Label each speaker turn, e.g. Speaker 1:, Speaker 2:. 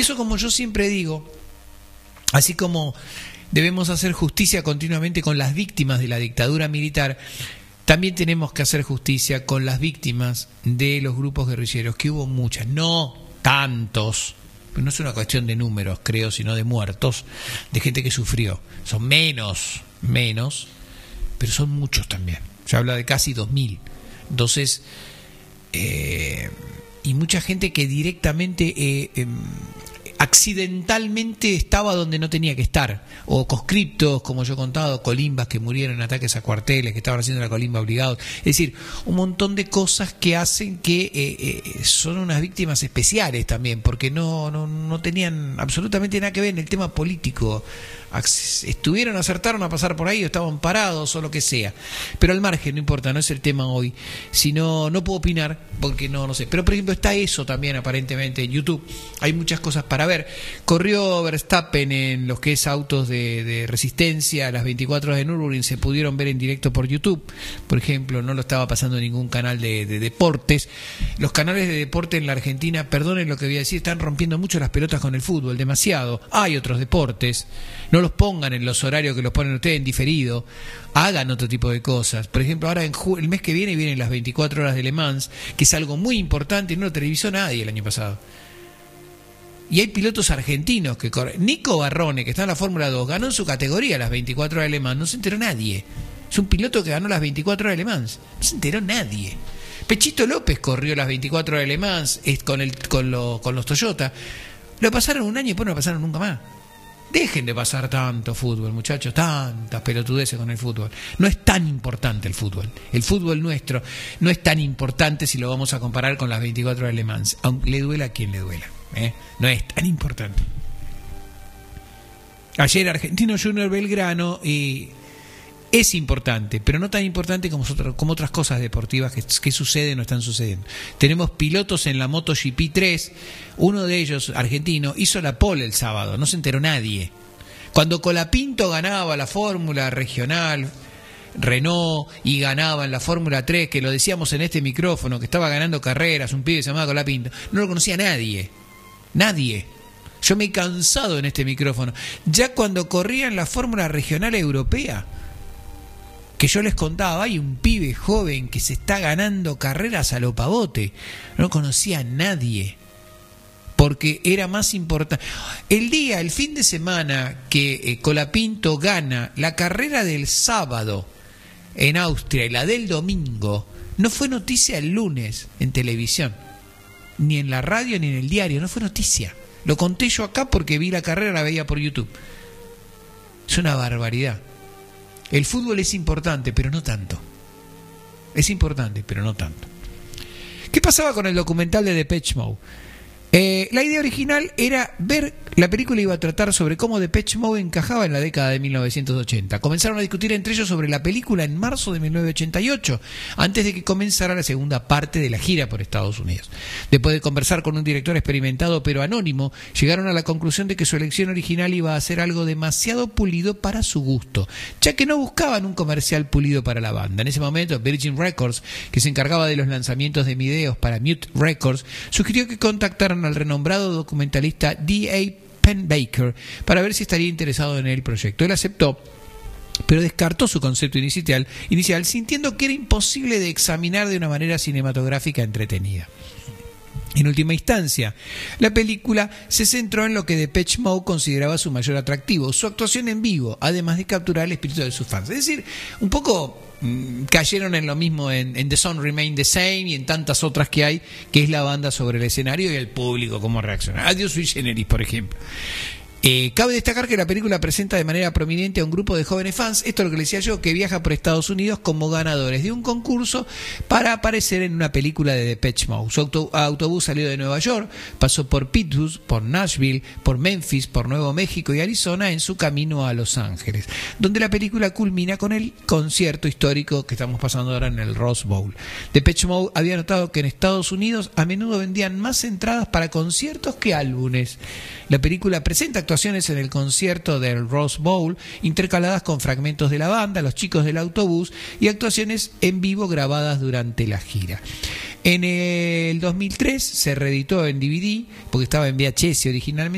Speaker 1: Eso, como yo siempre digo, así como debemos hacer justicia continuamente con las víctimas de la dictadura militar, también tenemos que hacer justicia con las víctimas de los grupos guerrilleros, que hubo muchas, no tantos, pero no es una cuestión de números, creo, sino de muertos, de gente que sufrió. Son menos, pero son muchos también. Se habla de casi 2000. Entonces, y mucha gente que directamente, accidentalmente estaba donde no tenía que estar, o conscriptos, como yo he contado, colimbas que murieron en ataques a cuarteles, que estaban haciendo la colimba obligados. Es decir, un montón de cosas que hacen que son unas víctimas especiales también, porque no tenían absolutamente nada que ver en el tema político. Acertaron a pasar por ahí, o estaban parados, o lo que sea. Pero al margen, no importa, no es el tema hoy. Si no puedo opinar, porque no sé. Pero, por ejemplo, está eso también, aparentemente, en YouTube. Hay muchas cosas para ver. Corrió Verstappen en los que es autos de resistencia, las 24 horas de Nürburgring se pudieron ver en directo por YouTube. Por ejemplo, no lo estaba pasando en ningún canal de deportes. Los canales de deporte en la Argentina, perdonen lo que voy a decir, están rompiendo mucho las pelotas con el fútbol, demasiado. Hay otros deportes. No los pongan en los horarios que los ponen ustedes en diferido, hagan otro tipo de cosas. Por ejemplo, ahora el mes que vienen las 24 horas de Le Mans, que es algo muy importante y no lo televisó nadie el año pasado. Y hay pilotos argentinos que corren. Nico Barrone, que está en la Fórmula 2, ganó en su categoría las 24 horas de Le Mans, no se enteró nadie. Es un piloto que ganó las 24 horas de Le Mans, no se enteró nadie. Pechito López corrió las 24 horas de Le Mans con los Toyota. Lo pasaron un año y después no lo pasaron nunca más. Dejen de pasar tanto fútbol, muchachos, tantas pelotudeces con el fútbol. No es tan importante el fútbol. El fútbol nuestro no es tan importante si lo vamos a comparar con las 24 horas de Le Mans, aunque le duela a quien le duela. No es tan importante. Ayer Argentino Junior Belgrano es importante, pero no tan importante como otras cosas deportivas que suceden o están sucediendo. Tenemos pilotos en la MotoGP 3, uno de ellos, argentino, hizo la pole el sábado, no se enteró nadie. Cuando Colapinto ganaba la Fórmula Regional Renault y ganaba en la Fórmula 3, que lo decíamos en este micrófono, que estaba ganando carreras, un pibe que se llamaba Colapinto, no lo conocía nadie. Yo me he cansado en este micrófono. Ya cuando corría en la Fórmula Regional Europea, que yo les contaba, hay un pibe joven que se está ganando carreras a lo pavote. No conocía a nadie, porque era más importante. El fin de semana que Colapinto gana la carrera del sábado en Austria y la del domingo, no fue noticia el lunes en televisión, ni en la radio ni en el diario, no fue noticia. Lo conté yo acá porque vi la carrera, la veía por YouTube. Es una barbaridad. El fútbol es importante, pero no tanto. Es importante, pero no tanto. ¿Qué pasaba con el documental de Depeche Mode? La idea original era ver, la película iba a tratar sobre cómo Depeche Mode encajaba en la década de 1980. Comenzaron a discutir entre ellos sobre la película en marzo de 1988, antes de que comenzara la segunda parte de la gira por Estados Unidos. Después de conversar con un director experimentado pero anónimo, llegaron a la conclusión de que su elección original iba a ser algo demasiado pulido para su gusto, ya que no buscaban un comercial pulido para la banda. En ese momento, Virgin Records, que se encargaba de los lanzamientos de videos para Mute Records, sugirió que contactaran al renombrado documentalista D.A. Pennebaker para ver si estaría interesado en el proyecto. Él aceptó, pero descartó su concepto inicial, sintiendo que era imposible de examinar de una manera cinematográfica entretenida. En última instancia, la película se centró en lo que Depeche Mode consideraba su mayor atractivo, su actuación en vivo, además de capturar el espíritu de sus fans. Es decir, un poco cayeron en lo mismo en The Sun Remain the Same y en tantas otras que hay, que es la banda sobre el escenario y el público cómo reacciona. Adiós Sui Generis, por ejemplo. Cabe destacar que la película presenta de manera prominente a un grupo de jóvenes fans, esto es lo que le decía yo, que viaja por Estados Unidos como ganadores de un concurso para aparecer en una película de Depeche Mode. Su autobús salió de Nueva York, pasó por Pittsburgh, por Nashville, por Memphis, por Nuevo México y Arizona en su camino a Los Ángeles, donde la película culmina con el concierto histórico que estamos pasando ahora en el Rose Bowl. Depeche Mode había notado que en Estados Unidos a menudo vendían más entradas para conciertos que álbumes. La película presenta actuaciones en el concierto del Rose Bowl, intercaladas con fragmentos de la banda, los chicos del autobús y actuaciones en vivo grabadas durante la gira. En el 2003 se reeditó en DVD, porque estaba en VHS originalmente,